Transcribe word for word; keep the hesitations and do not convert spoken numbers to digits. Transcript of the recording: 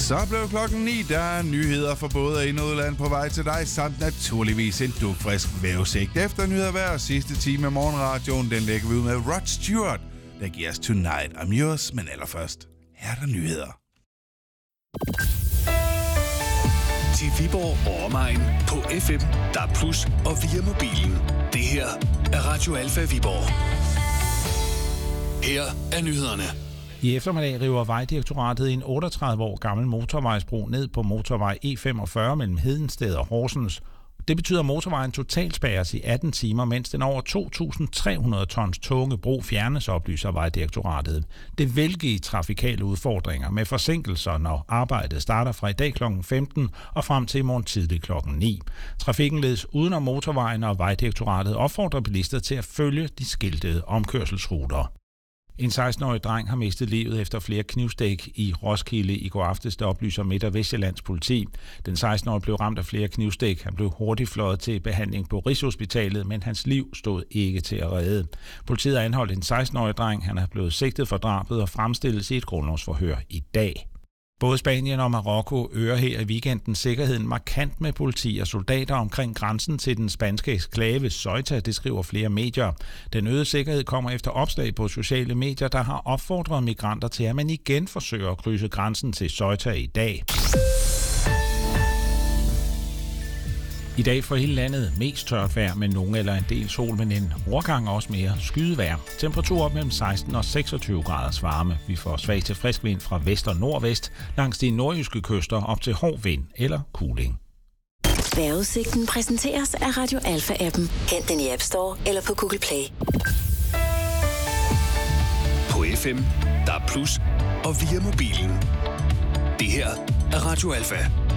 Så blev klokken ni, der er nyheder for både ind- og udland på vej til dig, samt naturligvis en dugfrisk vævesigt. Efter nyheder hver sidste time af morgenradioen, den lægger vi ud med Rod Stewart, der giver os Tonight I'm Yours, men allerførst, her er der nyheder. Til Viborg og omegn på F M, D A B plus, og via mobilen. Det her er Radio Alfa Viborg. Her er nyhederne. I eftermiddag river Vejdirektoratet en otteogtredive år gammel motorvejsbro ned på motorvej E femogfyrre mellem Hedensted og Horsens. Det betyder, at motorvejen totalt spærres i atten timer, mens den over to tusind tre hundrede tons tunge bro fjernes, oplyser Vejdirektoratet. Det vil give trafikale udfordringer med forsinkelser, når arbejdet starter fra i dag klokken femten og frem til i morgen tidlig klokken ni. Trafikken ledes udenom motorvejen, og Vejdirektoratet opfordrer bilister til at følge de skiltede omkørselsruter. En seksten-årig dreng har mistet livet efter flere knivstik i Roskilde i går aftes, der oplyser Midt- og Vestjyllands politi. Den seksten-årige blev ramt af flere knivstik. Han blev hurtigt fløjet til behandling på Rigshospitalet, men hans liv stod ikke til at redde. Politiet har anholdt en seksten-årig dreng. Han er blevet sigtet for drabet og fremstilles i et grundlovsforhør i dag. Både Spanien og Marokko øger her i weekenden sikkerheden markant med politi og soldater omkring grænsen til den spanske eksklave Ceuta, det skriver flere medier. Den øgede sikkerhed kommer efter opslag på sociale medier, der har opfordret migranter til, at man igen forsøger at krydse grænsen til Ceuta i dag. I dag for hele landet mest tørt vejr med nogen eller en del sol, men en overgang også mere skydevejr. Temperatur op mellem seksten og seksogtyve graders varme. Vi får svag til frisk vind fra vest og nordvest, langs de nordjyske kyster op til hård vind eller kuling. Vejrudsigten præsenteres af Radio Alfa-appen. Hent den i App Store eller på Google Play. På F M, D A B plus, og via mobilen. Det her er Radio Alfa.